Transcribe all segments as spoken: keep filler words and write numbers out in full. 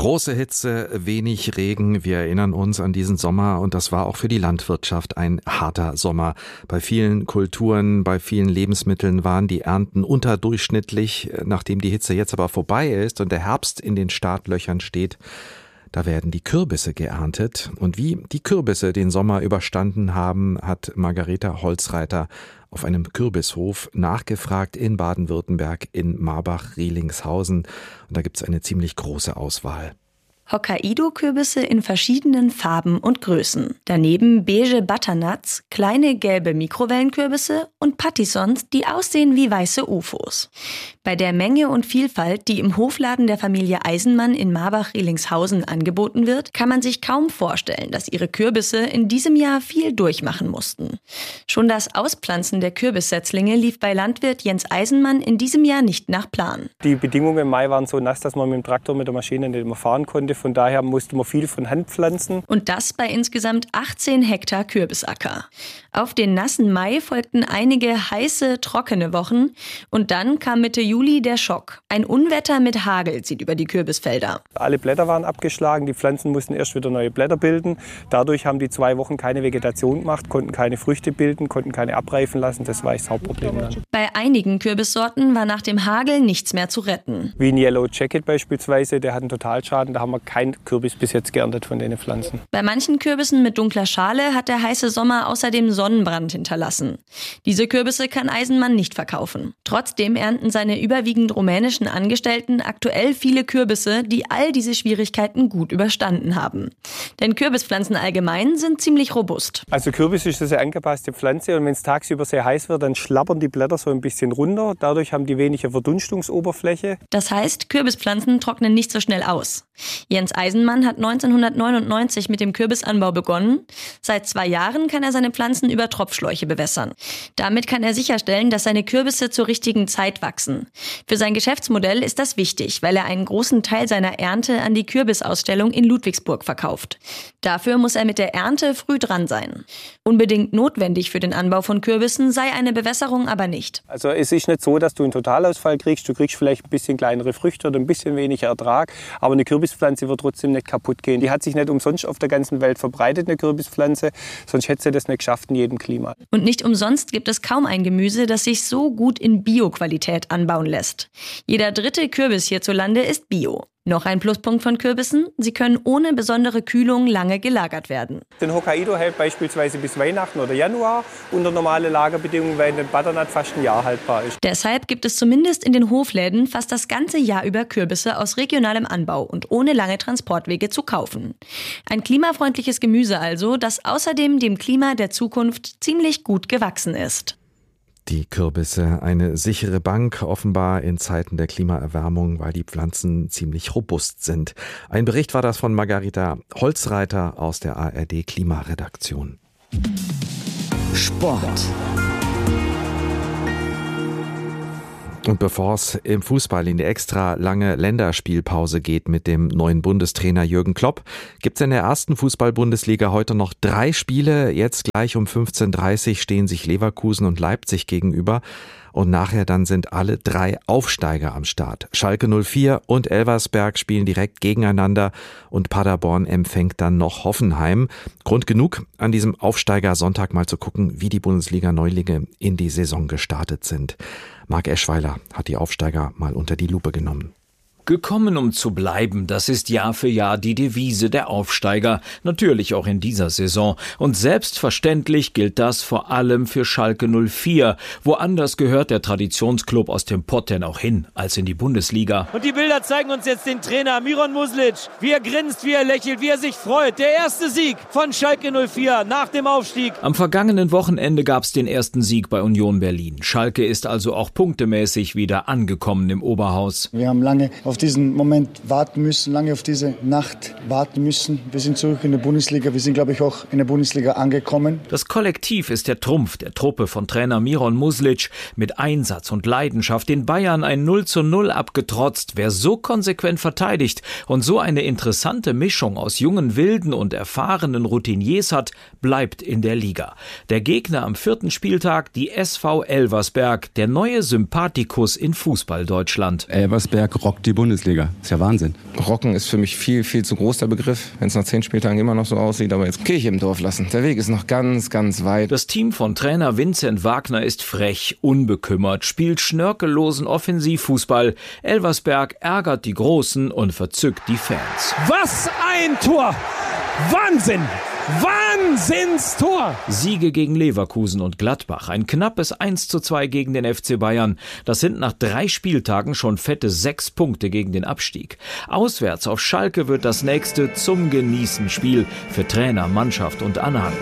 Große Hitze, wenig Regen. Wir erinnern uns an diesen Sommer und das war auch für die Landwirtschaft ein harter Sommer. Bei vielen Kulturen, bei vielen Lebensmitteln waren die Ernten unterdurchschnittlich. Nachdem die Hitze jetzt aber vorbei ist und der Herbst in den Startlöchern steht, da werden die Kürbisse geerntet. Und wie die Kürbisse den Sommer überstanden haben, hat Margareta Holzreiter auf einem Kürbishof nachgefragt in Baden-Württemberg in Marbach-Rielingshausen. Und da gibt es eine ziemlich große Auswahl. Hokkaido-Kürbisse in verschiedenen Farben und Größen. Daneben beige Butternuts, kleine gelbe Mikrowellenkürbisse und Patisons, die aussehen wie weiße U F Os. Bei der Menge und Vielfalt, die im Hofladen der Familie Eisenmann in Marbach-Rielingshausen angeboten wird, kann man sich kaum vorstellen, dass ihre Kürbisse in diesem Jahr viel durchmachen mussten. Schon das Auspflanzen der Kürbissetzlinge lief bei Landwirt Jens Eisenmann in diesem Jahr nicht nach Plan. Die Bedingungen im Mai waren so nass, dass man mit dem Traktor mit der Maschine nicht mehr fahren konnte. Von daher musste man viel von Hand pflanzen. Und das bei insgesamt achtzehn Hektar Kürbisacker. Auf den nassen Mai folgten einige heiße, trockene Wochen. Und dann kam Mitte Juli der Schock. Ein Unwetter mit Hagel zieht über die Kürbisfelder. Alle Blätter waren abgeschlagen, die Pflanzen mussten erst wieder neue Blätter bilden. Dadurch haben die zwei Wochen keine Vegetation gemacht, konnten keine Früchte bilden, konnten keine abreifen lassen. Das war das Hauptproblem dann. Bei einigen Kürbissorten war nach dem Hagel nichts mehr zu retten. Wie ein Yellow Jacket beispielsweise, der hat einen Totalschaden. Da haben wir keinen Kürbis bis jetzt geerntet von den Pflanzen. Bei manchen Kürbissen mit dunkler Schale hat der heiße Sommer außerdem Sonnenbrand hinterlassen. Diese Kürbisse kann Eisenmann nicht verkaufen. Trotzdem ernten seine überwiegend rumänischen Angestellten aktuell viele Kürbisse, die all diese Schwierigkeiten gut überstanden haben. Denn Kürbispflanzen allgemein sind ziemlich robust. Also Kürbis ist eine sehr angepasste Pflanze und wenn es tagsüber sehr heiß wird, dann schlappern die Blätter so ein bisschen runter. Dadurch haben die weniger Verdunstungsoberfläche. Das heißt, Kürbispflanzen trocknen nicht so schnell aus. Jens Eisenmann hat neunzehnhundertneunundneunzig mit dem Kürbisanbau begonnen. Seit zwei Jahren kann er seine Pflanzen über Tropfschläuche bewässern. Damit kann er sicherstellen, dass seine Kürbisse zur richtigen Zeit wachsen. Für sein Geschäftsmodell ist das wichtig, weil er einen großen Teil seiner Ernte an die Kürbisausstellung in Ludwigsburg verkauft. Dafür muss er mit der Ernte früh dran sein. Unbedingt notwendig für den Anbau von Kürbissen sei eine Bewässerung aber nicht. Also es ist nicht so, dass du einen Totalausfall kriegst. Du kriegst vielleicht ein bisschen kleinere Früchte oder ein bisschen weniger Ertrag. Aber eine Kürbispflanze wird trotzdem nicht kaputt gehen. Die hat sich nicht umsonst auf der ganzen Welt verbreitet, eine Kürbispflanze. Sonst hätte sie das nicht geschafft in jedem Klima. Und nicht umsonst gibt es kaum ein Gemüse, das sich so gut in Bio-Qualität anbauen lässt. Jeder dritte Kürbis hierzulande ist Bio. Noch ein Pluspunkt von Kürbissen: Sie können ohne besondere Kühlung lange gelagert werden. Den Hokkaido hält beispielsweise bis Weihnachten oder Januar unter normale Lagerbedingungen, weil ein Butternut fast ein Jahr haltbar ist. Deshalb gibt es zumindest in den Hofläden fast das ganze Jahr über Kürbisse aus regionalem Anbau und ohne lange Transportwege zu kaufen. Ein klimafreundliches Gemüse also, das außerdem dem Klima der Zukunft ziemlich gut gewachsen ist. Die Kürbisse, eine sichere Bank, offenbar in Zeiten der Klimaerwärmung, weil die Pflanzen ziemlich robust sind. Ein Bericht war das von Margareta Holzreiter aus der A R D-Klimaredaktion. Sport. Und bevor es im Fußball in die extra lange Länderspielpause geht mit dem neuen Bundestrainer Jürgen Klopp, gibt es in der ersten Fußball-Bundesliga heute noch drei Spiele. Jetzt gleich um fünfzehn Uhr dreißig stehen sich Leverkusen und Leipzig gegenüber. Und nachher dann sind alle drei Aufsteiger am Start. Schalke null vier und Elversberg spielen direkt gegeneinander und Paderborn empfängt dann noch Hoffenheim. Grund genug, an diesem Aufsteiger-Sonntag mal zu gucken, wie die Bundesliga-Neulinge in die Saison gestartet sind. Marc Eschweiler hat die Aufsteiger mal unter die Lupe genommen. Gekommen, um zu bleiben, das ist Jahr für Jahr die Devise der Aufsteiger, natürlich auch in dieser Saison. Und selbstverständlich gilt das vor allem für Schalke null vier. Woanders gehört der Traditionsklub aus dem Pott denn auch hin, als in die Bundesliga. Und die Bilder zeigen uns jetzt den Trainer Miron Muslic, wie er grinst, wie er lächelt, wie er sich freut. Der erste Sieg von Schalke null vier nach dem Aufstieg. Am vergangenen Wochenende gab es den ersten Sieg bei Union Berlin. Schalke ist also auch punktemäßig wieder angekommen im Oberhaus. Wir haben lange auf diesen Moment warten müssen, lange auf diese Nacht warten müssen. Wir sind zurück in der Bundesliga. Wir sind, glaube ich, auch in der Bundesliga angekommen. Das Kollektiv ist der Trumpf der Truppe von Trainer Miron Muslic. Mit Einsatz und Leidenschaft den Bayern ein null zu null abgetrotzt. Wer so konsequent verteidigt und so eine interessante Mischung aus jungen Wilden und erfahrenen Routiniers hat, bleibt in der Liga. Der Gegner am vierten Spieltag, die S V Elversberg, der neue Sympathikus in Fußball-Deutschland. Elversberg rockt die Bundesliga. Ist ja Wahnsinn. Brocken ist für mich viel, viel zu groß, der Begriff. Wenn es nach zehn Spieltagen immer noch so aussieht, aber jetzt Kirche im Dorf lassen. Der Weg ist noch ganz, ganz weit. Das Team von Trainer Vincent Wagner ist frech, unbekümmert, spielt schnörkellosen Offensivfußball. Elversberg ärgert die Großen und verzückt die Fans. Was ein Tor! Wahnsinn! Wahnsinnstor! Siege gegen Leverkusen und Gladbach, ein knappes eins zu zwei gegen den F C Bayern. Das sind nach drei Spieltagen schon fette sechs Punkte gegen den Abstieg. Auswärts auf Schalke wird das nächste zum Genießen Spiel für Trainer, Mannschaft und Anhang.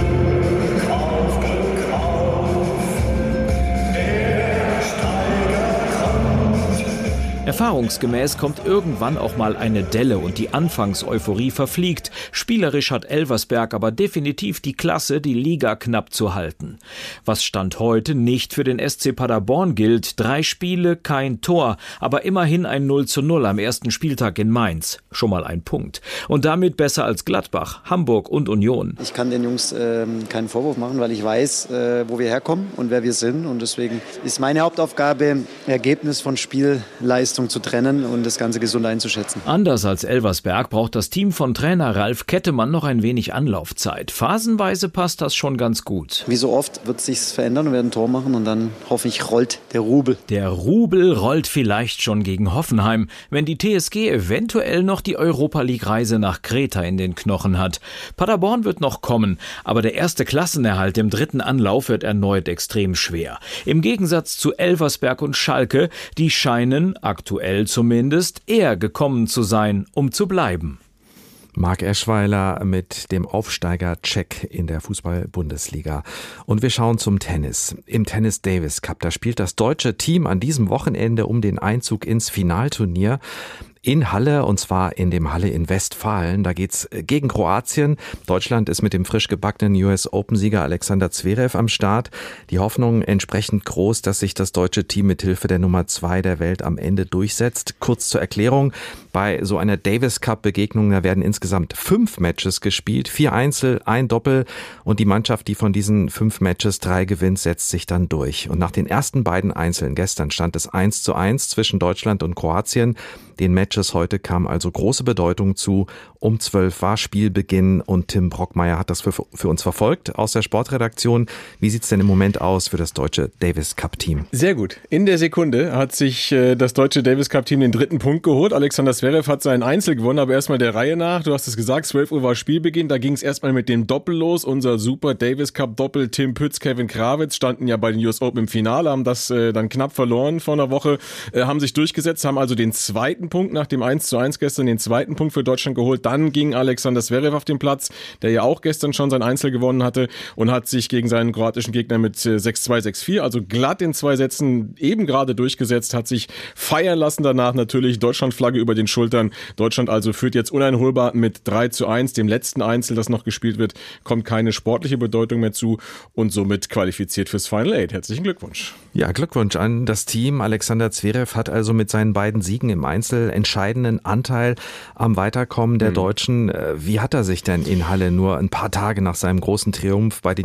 Erfahrungsgemäß kommt irgendwann auch mal eine Delle und die Anfangseuphorie verfliegt. Spielerisch hat Elversberg aber definitiv die Klasse, die Liga knapp zu halten. Was Stand heute nicht für den S C Paderborn gilt, drei Spiele, kein Tor, aber immerhin ein null zu null am ersten Spieltag in Mainz. Schon mal ein Punkt. Und damit besser als Gladbach, Hamburg und Union. Ich kann den Jungs äh, keinen Vorwurf machen, weil ich weiß, äh, wo wir herkommen und wer wir sind. Und deswegen ist meine Hauptaufgabe, Ergebnis von Spielleistung zu trennen und das Ganze gesund einzuschätzen. Anders als Elversberg braucht das Team von Trainer Ralf Kettemann noch ein wenig Anlaufzeit. Phasenweise passt das schon ganz gut. Wie so oft wird es sich verändern und werden ein Tor machen und dann hoffe ich, rollt der Rubel. Der Rubel rollt vielleicht schon gegen Hoffenheim, wenn die T S G eventuell noch die Europa-League-Reise nach Kreta in den Knochen hat. Paderborn wird noch kommen, aber der erste Klassenerhalt im dritten Anlauf wird erneut extrem schwer. Im Gegensatz zu Elversberg und Schalke, die scheinen aktuell Aktuell zumindest eher gekommen zu sein, um zu bleiben. Marc Eschweiler mit dem Aufsteiger-Check in der Fußball-Bundesliga. Und wir schauen zum Tennis. Im Tennis Davis Cup, da spielt das deutsche Team an diesem Wochenende um den Einzug ins Finalturnier in Halle, und zwar in dem Halle in Westfalen. Da geht's gegen Kroatien. Deutschland ist mit dem frisch gebackenen U S Open-Sieger Alexander Zverev am Start. Die Hoffnung entsprechend groß, dass sich das deutsche Team mit Hilfe der Nummer zwei der Welt am Ende durchsetzt. Kurz zur Erklärung. Bei so einer Davis Cup-Begegnung, da werden insgesamt fünf Matches gespielt. Vier Einzel, ein Doppel. Und die Mannschaft, die von diesen fünf Matches drei gewinnt, setzt sich dann durch. Und nach den ersten beiden Einzeln gestern stand es eins zu eins zwischen Deutschland und Kroatien. Den Matches heute kam also große Bedeutung zu. Um zwölf war Spielbeginn und Tim Brockmeier hat das für, für uns verfolgt aus der Sportredaktion. Wie sieht's denn im Moment aus für das deutsche Davis Cup Team? Sehr gut. In der Sekunde hat sich äh, das deutsche Davis Cup Team den dritten Punkt geholt. Alexander Zverev hat seinen Einzel gewonnen, aber erstmal der Reihe nach. Du hast es gesagt, zwölf Uhr war Spielbeginn. Da ging es erstmal mit dem Doppel los. Unser super Davis Cup Doppel Tim Pütz, Kevin Krawitz standen ja bei den U S Open im Finale, haben das äh, dann knapp verloren vor einer Woche, äh, haben sich durchgesetzt, haben also den zweiten Punkt nach dem eins zu eins gestern, den zweiten Punkt für Deutschland geholt. Dann ging Alexander Zverev auf den Platz, der ja auch gestern schon sein Einzel gewonnen hatte und hat sich gegen seinen kroatischen Gegner mit sechs zwei, sechs vier, also glatt in zwei Sätzen eben gerade durchgesetzt, hat sich feiern lassen danach natürlich, Deutschlandflagge über den Schultern. Deutschland also führt jetzt uneinholbar mit drei zu eins. Dem letzten Einzel, das noch gespielt wird, kommt keine sportliche Bedeutung mehr zu und somit qualifiziert fürs Final Eight. Herzlichen Glückwunsch. Ja, Glückwunsch an das Team. Alexander Zverev hat also mit seinen beiden Siegen im Einzel entscheidenden Anteil am Weiterkommen der mhm. Deutschen. Wie hat er sich denn in Halle nur ein paar Tage nach seinem großen Triumph bei den